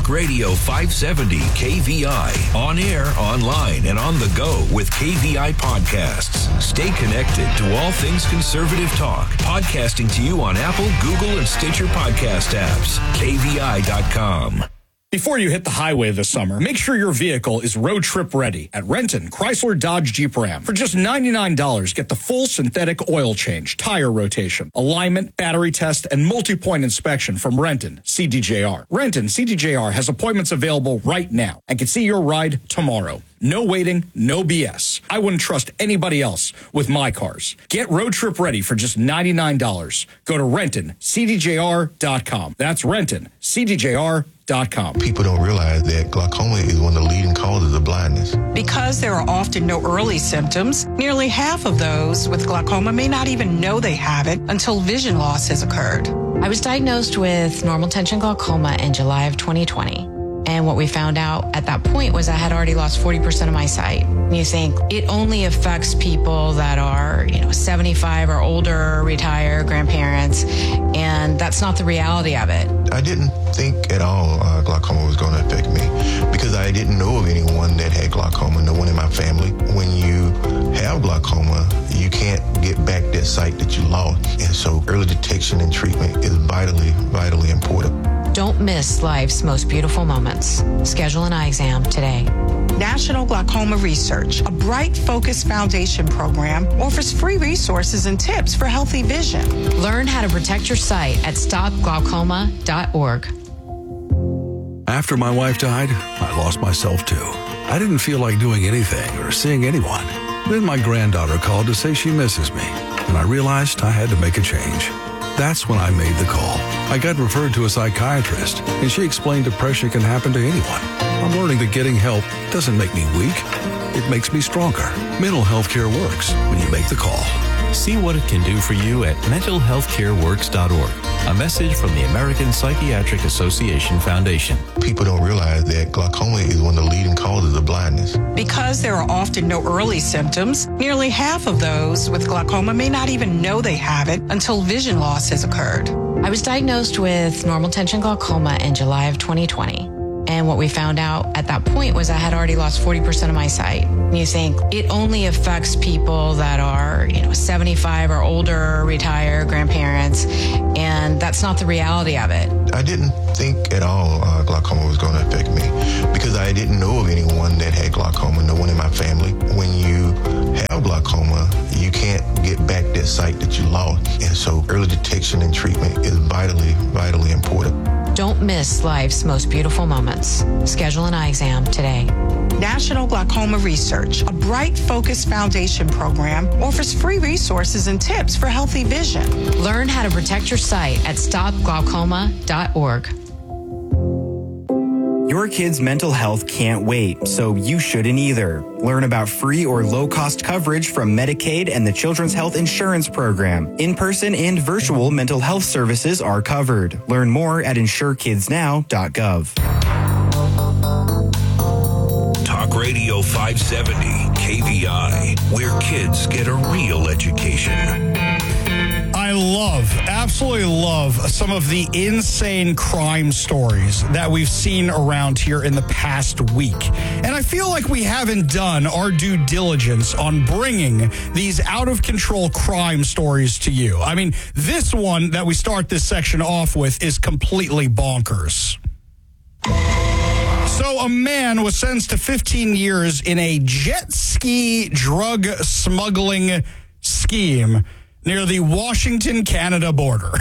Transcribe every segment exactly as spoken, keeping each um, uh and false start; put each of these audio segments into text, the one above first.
Talk Radio five seventy K V I. On air, online, and on the go with K V I Podcasts. Stay connected to all things conservative talk. Podcasting to you on Apple, Google, and Stitcher podcast apps. K V I dot com. Before you hit the highway this summer, make sure your vehicle is road trip ready at Renton Chrysler Dodge Jeep Ram. For just ninety-nine dollars, get the full synthetic oil change, tire rotation, alignment, battery test, and multi-point inspection from Renton C D J R. Renton C D J R has appointments available right now and can see your ride tomorrow. No waiting, no B S. I wouldn't trust anybody else with my cars. Get road trip ready for just ninety-nine dollars. Go to Renton C D J R dot com. That's Renton C D J R dot com. People don't realize that glaucoma is one of the leading causes of blindness. Because there are often no early symptoms, nearly half of those with glaucoma may not even know they have it until vision loss has occurred. I was diagnosed with normal tension glaucoma in July of twenty twenty. And what we found out at that point was I had already lost forty percent of my sight. And you think it only affects people that are, you know, seventy-five or older, retired, grandparents, and that's not the reality of it. I didn't think at all uh, glaucoma was going to affect me because I didn't know of anyone that had glaucoma, no one in my family. When you have glaucoma, you can't get back that sight that you lost. And so early detection and treatment is vitally, vitally important. Don't miss life's most beautiful moments. Schedule an eye exam today. National Glaucoma Research, a Bright Focus Foundation program, offers free resources and tips for healthy vision. Learn how to protect your sight at stop glaucoma dot org. After my wife died, I lost myself too. I didn't feel like doing anything or seeing anyone. Then my granddaughter called to say she misses me, and I realized I had to make a change. That's when I made the call. I got referred to a psychiatrist, and she explained depression can happen to anyone. I'm learning that getting help doesn't make me weak. It makes me stronger. Mental health care works when you make the call. See what it can do for you at mental health care works dot org. A message from the American Psychiatric Association Foundation. People don't realize that glaucoma is one of the leading causes of blindness. Because there are often no early symptoms, nearly half of those with glaucoma may not even know they have it until vision loss has occurred. I was diagnosed with normal tension glaucoma in July of twenty twenty. And what we found out at that point was I had already lost forty percent of my sight. And you think it only affects people that are, you know, seventy-five or older, retired, grandparents, and that's not the reality of it. I didn't think at all uh, glaucoma was going to affect me because I didn't know of anyone that had glaucoma, no one in my family. When you have glaucoma, you can't get back that sight that you lost. And so early detection and treatment is vitally, vitally important. Don't miss life's most beautiful moments. Schedule an eye exam today. National Glaucoma Research, a Bright Focus Foundation program, offers free resources and tips for healthy vision. Learn how to protect your sight at stop glaucoma dot org. Your kid's mental health can't wait, so you shouldn't either. Learn about free or low-cost coverage from Medicaid and the Children's Health Insurance Program. In-person and virtual mental health services are covered. Learn more at insure kids now dot gov. Talk Radio five seventy K V I, where kids get a real education. I love, absolutely love some of the insane crime stories that we've seen around here in the past week. And I feel like we haven't done our due diligence on bringing these out-of-control crime stories to you. I mean, this one that we start this section off with is completely bonkers. So a man was sentenced to fifteen years in a jet ski drug smuggling scheme near the Washington, Canada border.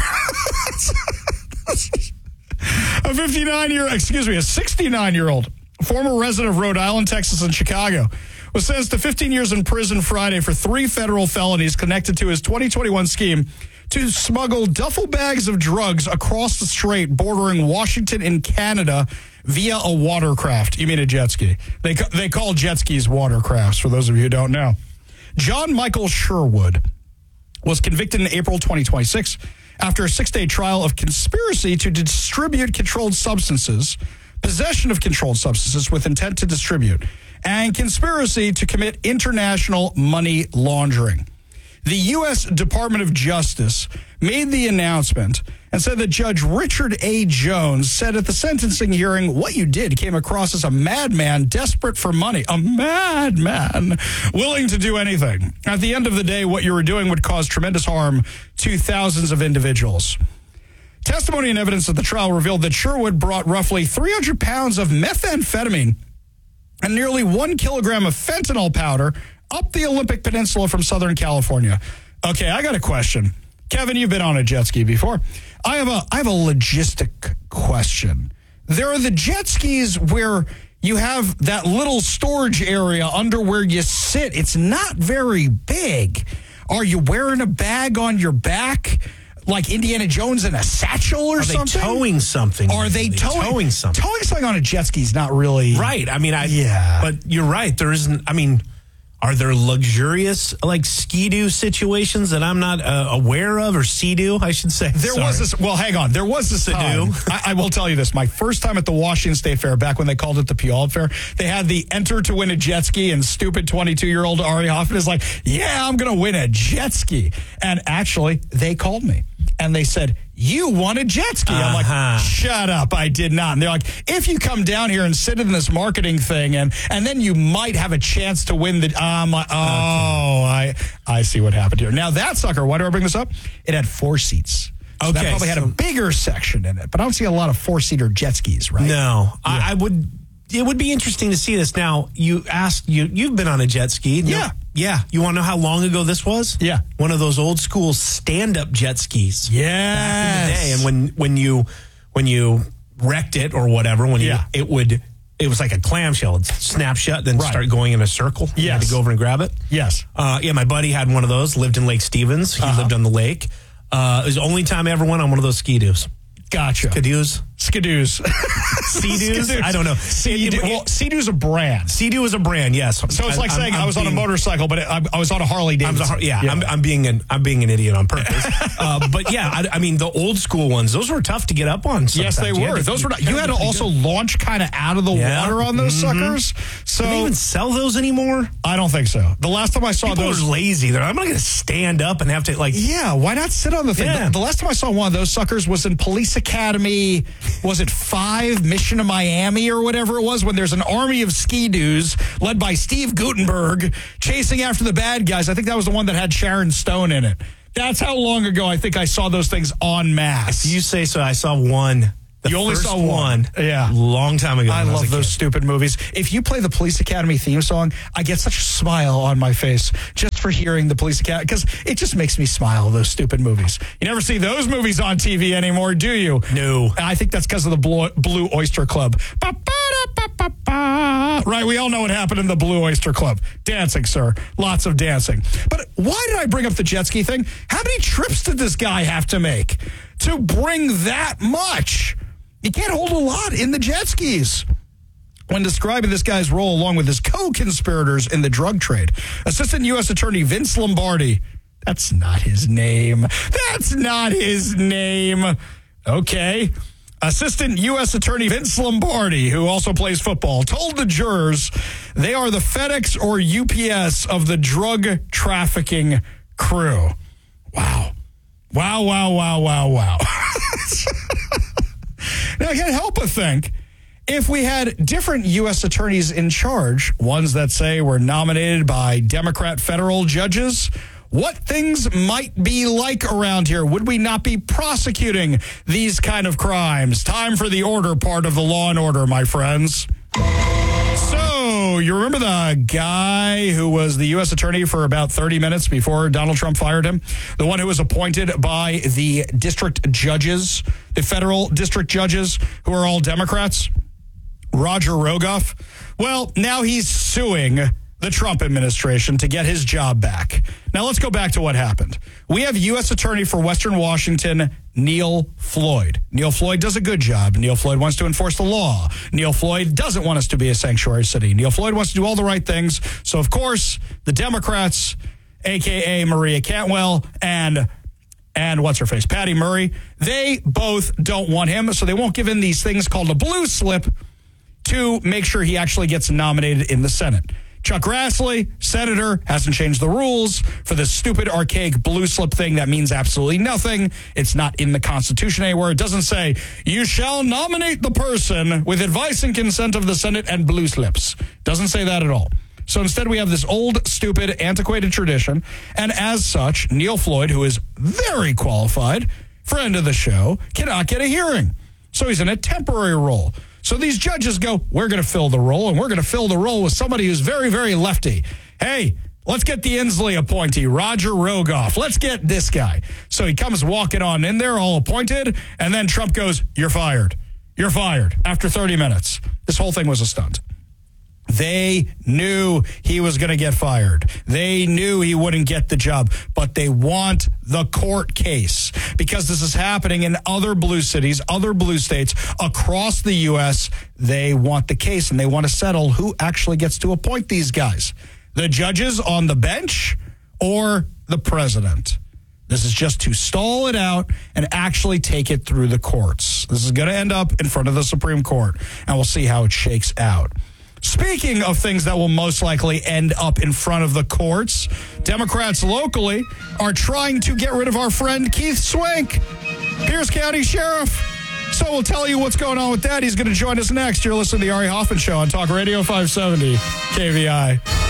A fifty-nine-year, excuse me, a sixty-nine-year-old former resident of Rhode Island, Texas, and Chicago was sentenced to fifteen years in prison Friday for three federal felonies connected to his twenty twenty-one scheme to smuggle duffel bags of drugs across the strait bordering Washington and Canada via a watercraft. You mean a jet ski? They they call jet skis watercrafts, for those of you who don't know. John Michael Sherwood was convicted in April twenty twenty-six after a six-day trial of conspiracy to distribute controlled substances, possession of controlled substances with intent to distribute, and conspiracy to commit international money laundering. the U S Department of Justice made the announcement and said that Judge Richard A. Jones said at the sentencing hearing, what you did came across as a madman desperate for money. A madman willing to do anything. At the end of the day, what you were doing would cause tremendous harm to thousands of individuals. Testimony and evidence at the trial revealed that Sherwood brought roughly three hundred pounds of methamphetamine and nearly one kilogram of fentanyl powder up the Olympic Peninsula from Southern California. Okay, I got a question. Kevin, you've been on a jet ski before. I have a I have a logistic question. There are the jet skis where you have that little storage area under where you sit. It's not very big. Are you wearing a bag on your back like Indiana Jones in a satchel or are something? Are they towing something? Are they, they towing, towing something? Towing something on a jet ski is not really... Right. I mean, I... Yeah. But you're right. There isn't... I mean... Are there luxurious, like, ski-doo situations that I'm not uh, aware of, or sea-doo, I should say? There Sorry. was this, well, hang on. There was this time, I, I will tell you this. My first time at the Washington State Fair, back when they called it the Puyallup Fair, they had the enter to win a jet ski, and stupid twenty-two-year-old Ari Hoffman is like, yeah, I'm going to win a jet ski. And actually, they called me, and they said, you won a jet ski. I'm like, Uh-huh. shut up, I did not. And they're like, if you come down here and sit in this marketing thing, and and then you might have a chance to win the, um, oh, okay. I I see what happened here. Now that sucker, why do I bring this up? It had four seats. So Okay, that probably had so- a bigger section in it, but I don't see a lot of four-seater jet skis, right? No. I, I would... It would be interesting to see this. Now, you asked... you, You've been on a jet ski. Yeah. No, yeah. You want to know how long ago this was? Yeah. One of those old school stand-up jet skis. Yes. Back in the day. And when, when you when you wrecked it or whatever, when you, Yeah. it would... It was like a clamshell. It'd snap shut, then Right. start going in a circle. You had Yes. to go over and grab it. Yes. Uh, yeah, my buddy had one of those, lived in Lake Stevens. He Uh-huh. lived on the lake. Uh, it was the only time I ever went on one of those ski-doos. Gotcha. Skidoos? Skidoos. Sea-doos? I don't know. Sea-Doo. It- it- Well, Sea-Doo's a brand. Sea-Doo is a brand, yes. So it's like I'm- saying I'm I was on a being- motorcycle, but I, I was on a Harley I'm Davidson. the, yeah, I'm, I'm being an I'm being an idiot on purpose. uh, but yeah, I, I mean the old school ones; those were tough to get up on. Yes, they sometimes. You had were. to- Those were. Not, you had to be also good. launch kind of out of the Yeah. water on those Mhm. suckers. So Do they even sell those anymore? I don't think so. The last time I saw People those, are lazy. They're, I'm not going to stand up and have to like. yeah, why not sit on the thing? Yeah. The, the last time I saw one of those suckers was in Police Academy. Was it five Mission to Miami or whatever it was? When there's an army of ski-doos led by Steve Guttenberg chasing after the bad guys. I think that was the one that had Sharon Stone in it. That's how long ago I think I saw those things en masse. If you say so, I saw one. The You only first saw one. Yeah. long time ago. I when was love a those kid. stupid movies. If you play the Police Academy theme song, I get such a smile on my face just for hearing the Police Academy, because it just makes me smile, those stupid movies. You never see those movies on T V anymore, do you? No. I think that's because of the Blue, Blue Oyster Club. Ba-ba-da-ba-ba-ba. Right, we all know what happened in the Blue Oyster Club. Dancing, sir. Lots of dancing. But why did I bring up the jet ski thing? How many trips did this guy have to make to bring that much? You can't hold a lot in the jet skis. When describing this guy's role along with his co-conspirators in the drug trade, Assistant U S Attorney Vince Lombardi, that's not his name. That's not his name. Okay. Assistant U S Attorney Vince Lombardi, who also plays football, told the jurors they are the FedEx or U P S of the drug trafficking crew. Wow. Wow, wow, wow, wow, wow. Now, I can't help but think, if we had different U S attorneys in charge, ones that say were nominated by Democrat federal judges, what things might be like around here? Would we not be prosecuting these kind of crimes? Time for the order part of the Law and Order, my friends. So, you remember the guy who was the U S attorney for about thirty minutes before Donald Trump fired him? The one who was appointed by the district judges, the federal district judges, who are all Democrats? Roger Rogoff. Well, now he's suing the Trump administration to get his job back. Now, let's go back to what happened. We have U S Attorney for Western Washington, Neil Floyd. Neil Floyd does a good job. Neil Floyd wants to enforce the law. Neil Floyd doesn't want us to be a sanctuary city. Neil Floyd wants to do all the right things. So, of course, the Democrats, a k a. Maria Cantwell, and and what's her face, Patty Murray, they both don't want him, so they won't give in these things called a blue slip to make sure he actually gets nominated in the Senate. Chuck Grassley, senator, hasn't changed the rules for this stupid, archaic blue slip thing that means absolutely nothing. It's not in the Constitution anywhere. It doesn't say, you shall nominate the person with advice and consent of the Senate and blue slips. Doesn't say that at all. So instead, we have this old, stupid, antiquated tradition. And as such, Neil Floyd, who is very qualified, friend of the show, cannot get a hearing. So he's in a temporary role. So these judges go, we're going to fill the role, and we're going to fill the role with somebody who's very, very lefty. Hey, let's get the Inslee appointee, Roger Rogoff. Let's get this guy. So he comes walking on in there, all appointed, and then Trump goes, you're fired. You're fired after thirty minutes. This whole thing was a stunt. They knew he was going to get fired. They knew he wouldn't get the job, but they want the court case because this is happening in other blue cities, other blue states across the U S. They want the case, and they want to settle who actually gets to appoint these guys, the judges on the bench or the president. This is just to stall it out and actually take it through the courts. This is going to end up in front of the Supreme Court, and we'll see how it shakes out. Speaking of things that will most likely end up in front of the courts, Democrats locally are trying to get rid of our friend Keith Swink, Pierce County Sheriff. So we'll tell you what's going on with that. He's going to join us next. You're listening to the Ari Hoffman Show on Talk Radio five seventy K V I.